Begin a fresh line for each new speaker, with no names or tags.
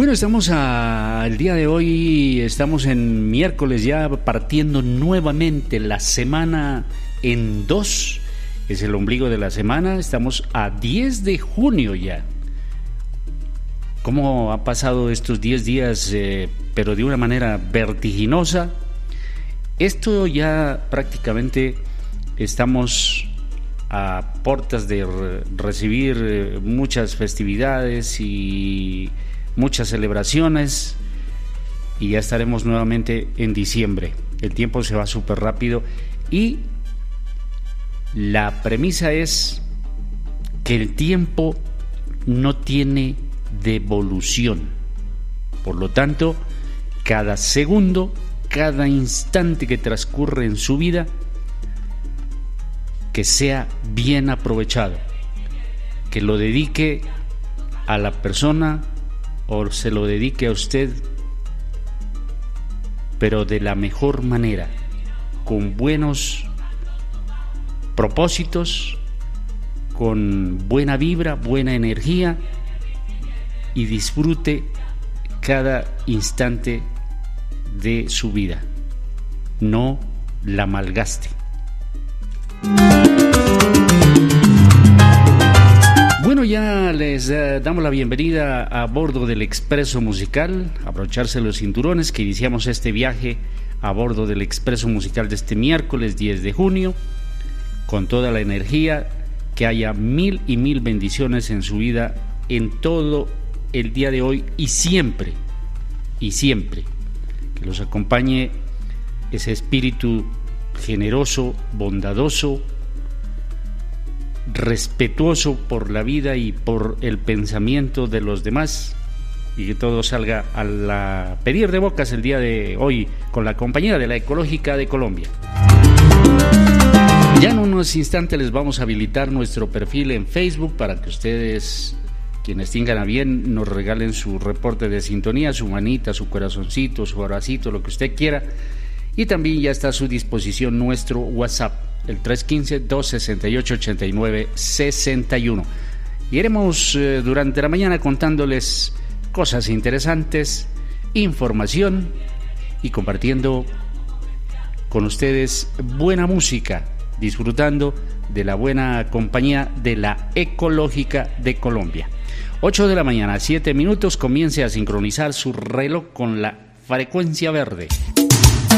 Bueno, el día de hoy estamos en miércoles ya partiendo nuevamente la semana en dos. Es el ombligo de la semana, estamos a 10 de junio ya. ¿Cómo ha pasado estos 10 días, pero de una manera vertiginosa? Esto ya prácticamente estamos a puertas de recibir muchas festividades y muchas celebraciones, y ya estaremos nuevamente en diciembre. El tiempo se va súper rápido y la premisa es que el tiempo no tiene devolución. Por lo tanto, cada segundo, cada instante que transcurre en su vida, que sea bien aprovechado, que lo dedique a la persona o se lo dedique a usted, pero de la mejor manera, con buenos propósitos, con buena vibra, buena energía, y disfrute cada instante de su vida. No la malgaste. Bueno, ya les damos la bienvenida a bordo del Expreso Musical. Abrocharse los cinturones, que iniciamos este viaje a bordo del Expreso Musical de este miércoles 10 de junio, con toda la energía, que haya mil y mil bendiciones en su vida en todo el día de hoy y siempre, que los acompañe ese espíritu generoso, bondadoso, respetuoso por la vida y por el pensamiento de los demás, y que todo salga a pedir de bocas el día de hoy con la compañía de la Ecológica de Colombia. Ya en unos instantes les vamos a habilitar nuestro perfil en Facebook para que ustedes, quienes tengan a bien, nos regalen su reporte de sintonía, su manita, su corazoncito, su abracito, lo que usted quiera. Y también ya está a su disposición nuestro WhatsApp, el 315-268-8961. Y iremos durante la mañana contándoles cosas interesantes, información y compartiendo con ustedes buena música, disfrutando de la buena compañía de la Ecológica de Colombia. 8 de la mañana, 7 minutos, comience a sincronizar su reloj con la frecuencia verde.